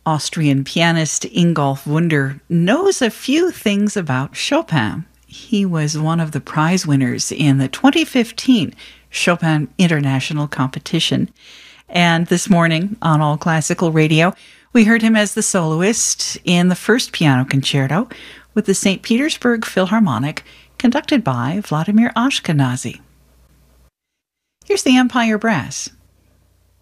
Austrian pianist Ingolf Wunder knows a few things about Chopin. He was one of the prize winners in the 2015 Chopin International Competition. And this morning on All Classical Radio, we heard him as the soloist in the first piano concerto with the St. Petersburg Philharmonic, conducted by Vladimir Ashkenazy. Here's the Empire Brass.